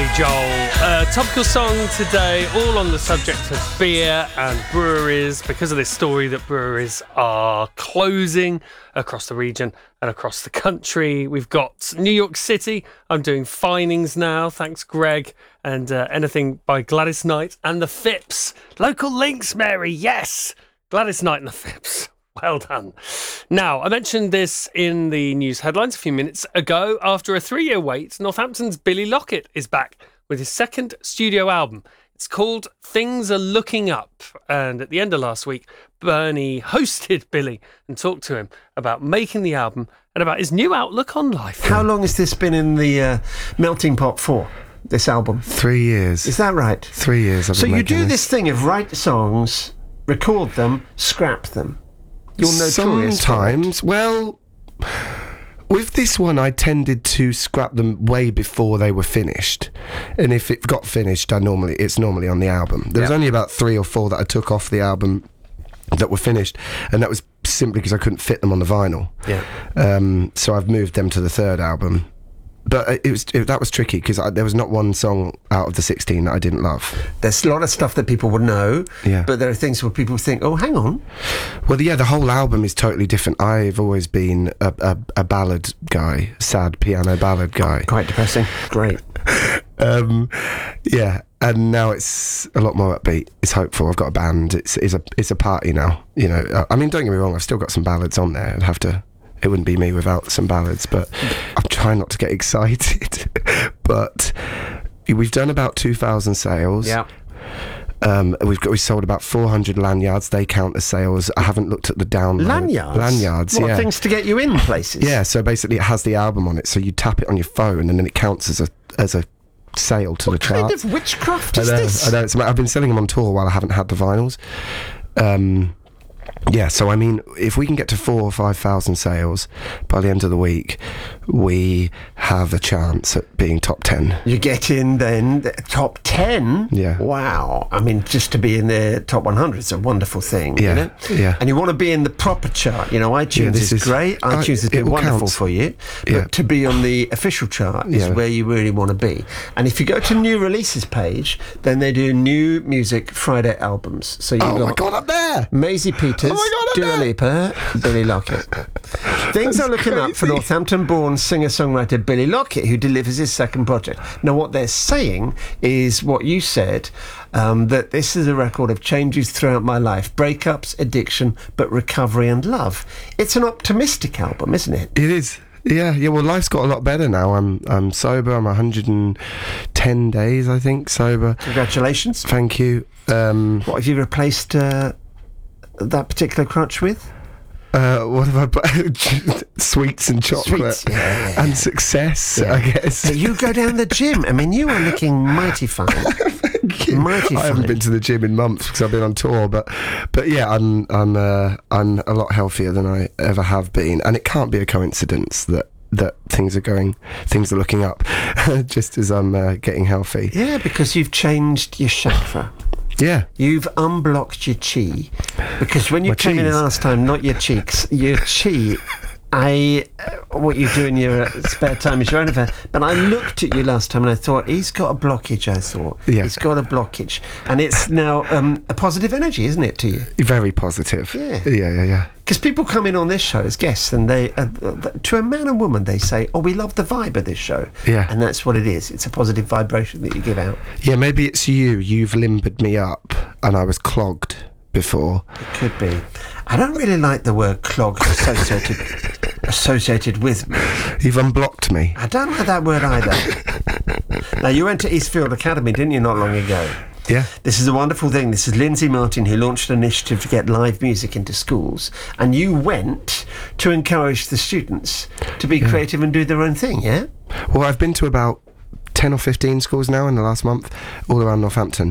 Joel. Topical song today, all on the subject of beer and breweries, because of this story that breweries are closing across the region and across the country. We've got New York City. I'm doing Finings now, thanks Greg, and anything by Gladys Knight and the Phipps. Local links, Mary, yes! Gladys Knight and the Phipps. Well done. Now, I mentioned this in the news headlines a few minutes ago. After a 3-year wait, Northampton's Billy Lockett is back with his second studio album. It's called Things Are Looking Up. And at the end of last week, Bernie hosted Billy and talked to him about making the album and about his new outlook on life. How long has this been in the melting pot for, this album? 3 years. Is that right? 3 years. So you do this thing of write songs, record them, scrap them. You're notorious. Sometimes. Well, with this one, I tended to scrap them way before they were finished. And if it got finished, it's normally on the album. There was only about 3 or 4 that I took off the album that were finished, and that was simply because I couldn't fit them on the vinyl. Yeah. So I've moved them to the third album. But that was tricky because there was not one song out of the 16 that I didn't love. There's a lot of stuff that people would know, but there are things where people think, oh, hang on. Well, yeah, the whole album is totally different. I've always been a ballad guy, sad piano ballad guy. Quite depressing. Great. Yeah, and now it's a lot more upbeat. It's hopeful. I've got a band. It's a party now. You know, I mean, don't get me wrong. I've still got some ballads on there. It wouldn't be me without some ballads, but I'm trying not to get excited. But we've done about 2,000 sales. Yeah. We sold about 400 lanyards. They count as sales. I haven't looked at the download. Lanyards? Lanyards, what, yeah. Things to get you in places? Yeah, so basically it has the album on it, so you tap it on your phone and then it counts as a sale to the chart. What kind of witchcraft is this? I know. I've been selling them on tour while I haven't had the vinyls. Yeah, so I mean, if we can get to 4,000 or 5,000 sales by the end of the week, we have a chance at being top 10. You get in then, top 10? Yeah. Wow. I mean, just to be in the top 100 is a wonderful thing. Yeah, you know? yeah. And you want to be in the proper chart. You know, iTunes is great. iTunes has been wonderful counts for you. But to be on the official chart is where you really want to be. And if you go to new releases page, then they do new music Friday albums. So you've got my God, up there! Maisie Peters, Dua Lipa, Billy Lockett. Things are looking up for Northampton-born singer-songwriter Billy Lockett, who delivers his second project. Now, what they're saying is what you said, that this is a record of changes throughout my life, breakups, addiction, but recovery and love. It's an optimistic album, isn't it? It is. Yeah. Well, life's got a lot better now. I'm sober. I'm 110 days, I think, sober. Congratulations. Thank you. What have you replaced that particular crutch with? What have I sweets and chocolate. Sweets, yeah. And success, I guess. So you go down the gym. I mean, you are looking mighty fine. Thank you. Mighty I haven't fine. been to the gym in months because I've been on tour, but yeah, I'm a lot healthier than I ever have been, and it can't be a coincidence that things are looking up, just as I'm getting healthy. Yeah, because you've changed your chakra. Yeah. You've unblocked your chi. Because when you came in last time, not your cheeks, your chi, what you do in your spare time is your own affair. But I looked at you last time and I thought, he's got a blockage, I thought. Yeah. He's got a blockage. And it's now a positive energy, isn't it, to you? Very positive. Yeah. Yeah. Because people come in on this show as guests and they, to a man and woman, they say, oh, we love the vibe of this show. Yeah. And that's what it is. It's a positive vibration that you give out. Yeah, maybe it's you. You've limbered me up and I was clogged before. It could be. I don't really like the word clogged associated with me. You've unblocked me. I don't like that word either. Now, you went to Eastfield Academy, didn't you, not long ago? Yeah. This is a wonderful thing. This is Lindsay Martin, who launched an initiative to get live music into schools, and you went to encourage the students to be creative and do their own thing, yeah? Well, I've been to about 10 or 15 schools now in the last month, all around Northampton.